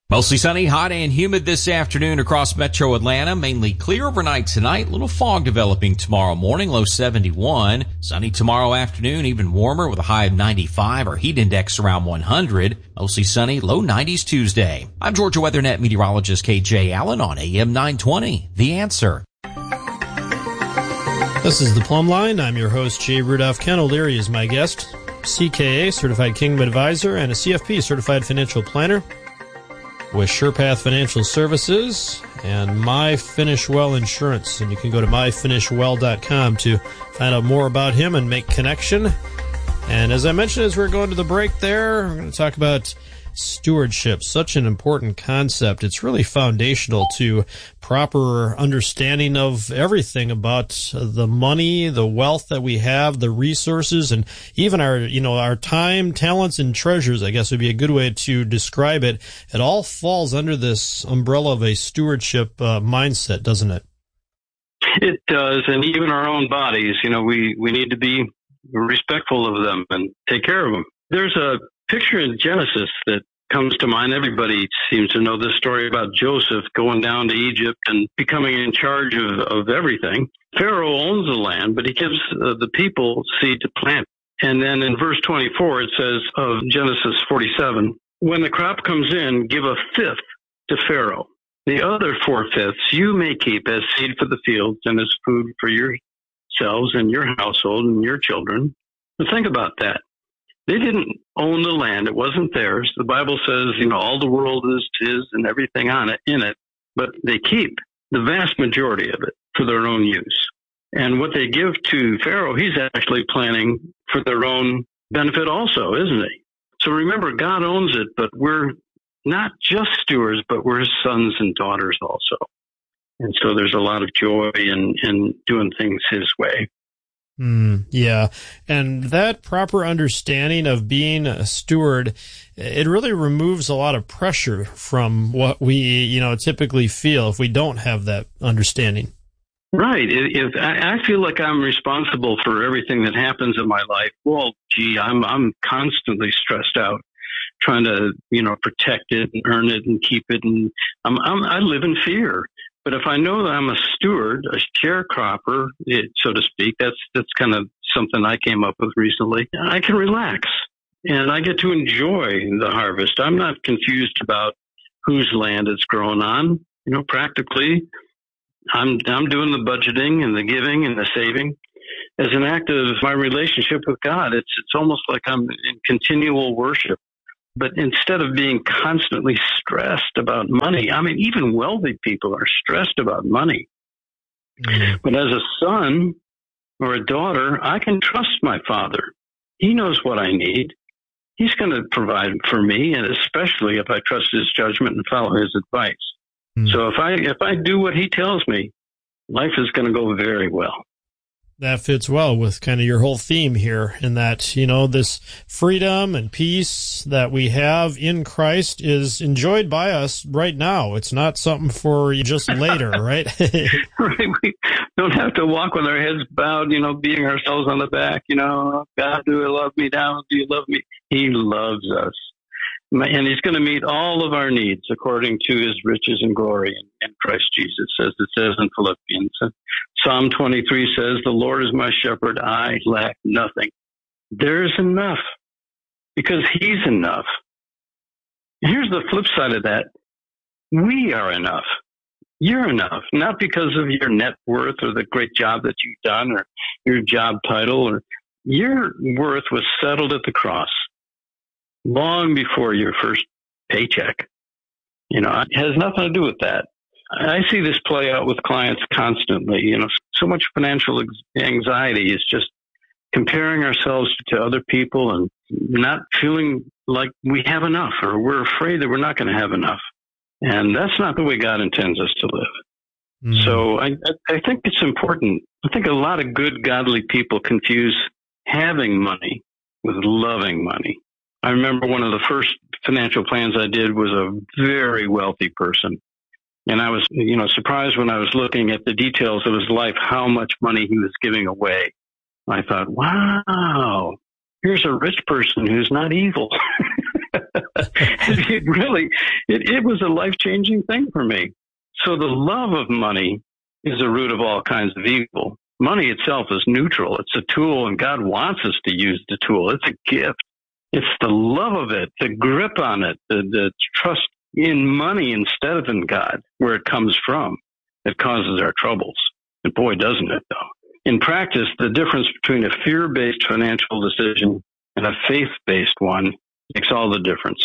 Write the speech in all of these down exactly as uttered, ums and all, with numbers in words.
Mostly sunny, hot and humid this afternoon across metro Atlanta. Mainly clear overnight tonight. Little fog developing tomorrow morning, low seventy-one. Sunny tomorrow afternoon, even warmer with a high of ninety-five. Our heat index around one hundred. Mostly sunny, low nineties Tuesday. I'm Georgia WeatherNet meteorologist K J Allen on A M nine twenty. The Answer. This is the Plumb Line. I'm your host, Jay Rudolph. Ken O'Leary is my guest. C K A, Certified Kingdom Advisor, and a C F P, Certified Financial Planner, with SurePath Financial Services and My Finish Well Insurance. And you can go to my finish well dot com to find out more about him and make connection. And as I mentioned, as we're going to the break there, we're going to talk about stewardship, such an important concept. It's really foundational to proper understanding of everything about the money, the wealth that we have, the resources, and even our, you know, our time, talents, and treasures, I guess would be a good way to describe it. It all falls under this umbrella of a stewardship uh, mindset, doesn't it? It does, and even our own bodies, you know, we, we need to be respectful of them and take care of them. There's a picture in Genesis that comes to mind. Everybody seems to know this story about Joseph going down to Egypt and becoming in charge of, of everything. Pharaoh owns the land, but he gives uh, the people seed to plant. And then in verse twenty-four, it says of Genesis forty-seven, when the crop comes in, give a fifth to Pharaoh. The other four-fifths you may keep as seed for the fields and as food for yourselves and your household and your children. But think about that. They didn't own the land. It wasn't theirs. The Bible says, you know, all the world is his and everything on it, in it, but they keep the vast majority of it for their own use. And what they give to Pharaoh, he's actually planning for their own benefit also, isn't he? So remember, God owns it, but we're not just stewards, but we're his sons and daughters also. And so there's a lot of joy in, in doing things his way. Mm, yeah. And that proper understanding of being a steward, it really removes a lot of pressure from what we, you know, typically feel if we don't have that understanding. Right. If I feel like I'm responsible for everything that happens in my life, well, gee, I'm, I'm constantly stressed out trying to, you know, protect it and earn it and keep it. And I'm, I'm, I live in fear. But if I know that I'm a steward, a sharecropper, it, so to speak, that's that's kind of something I came up with recently. I can relax, and I get to enjoy the harvest. I'm not confused about whose land it's grown on. You know, practically, I'm I'm doing the budgeting and the giving and the saving as an act of my relationship with God. It's it's almost like I'm in continual worship. But instead of being constantly stressed about money, I mean, even wealthy people are stressed about money. Mm-hmm. But as a son or a daughter, I can trust my father. He knows what I need. He's going to provide for me, and especially if I trust his judgment and follow his advice. Mm-hmm. So if I if I do what he tells me, life is going to go very well. That fits well with kind of your whole theme here, in that, you know, this freedom and peace that we have in Christ is enjoyed by us right now. It's not something for just later, right? Right. We don't have to walk with our heads bowed, you know, beating ourselves on the back, you know, God, do you love me now? Do you love me? He loves us. And he's going to meet all of our needs according to his riches and glory in, in Christ Jesus, as it says in Philippians. Psalm twenty-three says, the Lord is my shepherd, I lack nothing. There's enough because he's enough. And here's the flip side of that. We are enough. You're enough, not because of your net worth or the great job that you've done or your job title. Or your worth was settled at the cross long before your first paycheck. You know, it has nothing to do with that. I see this play out with clients constantly. You know, so much financial anxiety is just comparing ourselves to other people and not feeling like we have enough, or we're afraid that we're not going to have enough. And that's not the way God intends us to live. Mm. So I, I think it's important. I think a lot of good, godly people confuse having money with loving money. I remember one of the first financial plans I did was a very wealthy person. And I was, you know, surprised when I was looking at the details of his life, how much money he was giving away. I thought, wow, here's a rich person who's not evil. it really, it, it was a life-changing thing for me. So the love of money is the root of all kinds of evil. Money itself is neutral. It's a tool, and God wants us to use the tool. It's a gift. It's the love of it, the grip on it, the, the trust in money instead of in God, where it comes from, that causes our troubles. And boy, doesn't it, though. In practice, the difference between a fear-based financial decision and a faith-based one makes all the difference.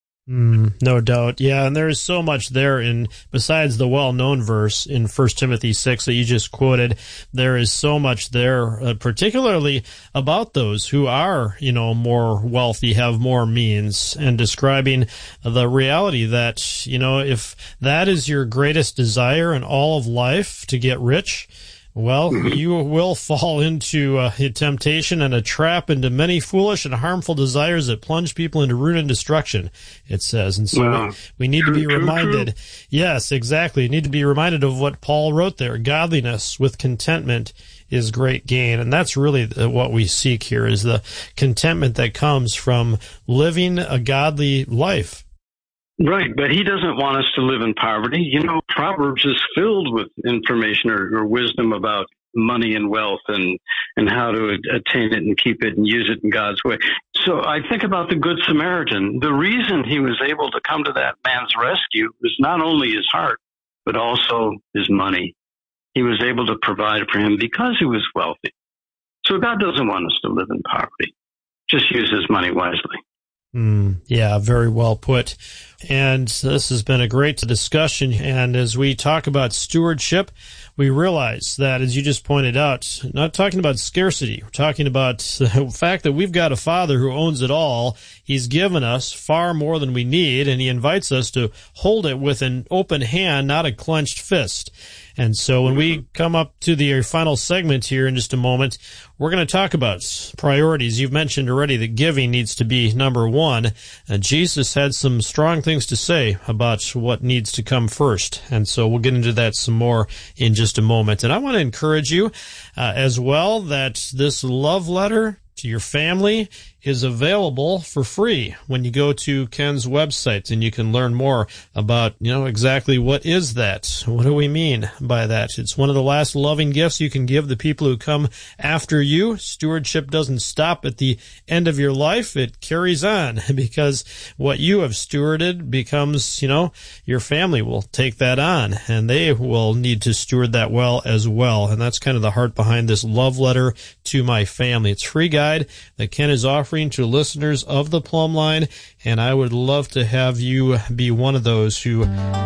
Mm, no doubt. Yeah, and there is so much there in, besides the well-known verse in First Timothy six that you just quoted, there is so much there, uh, particularly about those who are, you know, more wealthy, have more means, and describing the reality that, you know, if that is your greatest desire in all of life, to get rich, well, you will fall into uh, a temptation and a trap into many foolish and harmful desires that plunge people into ruin and destruction, it says. And so well, we, we need true, to be reminded. True, true. Yes, exactly. We need to be reminded of what Paul wrote there. Godliness with contentment is great gain. And that's really the, what we seek here, is the contentment that comes from living a godly life. Right, but he doesn't want us to live in poverty. You know, Proverbs is filled with information or, or wisdom about money and wealth and, and how to attain it and keep it and use it in God's way. So I think about the Good Samaritan. The reason he was able to come to that man's rescue was not only his heart, but also his money. He was able to provide for him because he was wealthy. So God doesn't want us to live in poverty. Just use his money wisely. Mm, yeah, very well put. And this has been a great discussion. And as we talk about stewardship, we realize that, as you just pointed out, not talking about scarcity. We're talking about the fact that we've got a Father who owns it all. He's given us far more than we need, and he invites us to hold it with an open hand, not a clenched fist. And so when we come up to the final segment here in just a moment, we're going to talk about priorities. You've mentioned already that giving needs to be number one. And Jesus had some strong things to say about what needs to come first. And so we'll get into that some more in just a moment. And I want to encourage you uh, as well that this love letter to your family is available for free when you go to Ken's website, and you can learn more about, you know, exactly what is that? What do we mean by that? It's one of the last loving gifts you can give the people who come after you. Stewardship doesn't stop at the end of your life. It carries on, because what you have stewarded becomes, you know, your family will take that on, and they will need to steward that well as well. And that's kind of the heart behind this love letter to my family. It's a free guide that Ken is offering to listeners of the Plumb Line, and I would love to have you be one of those who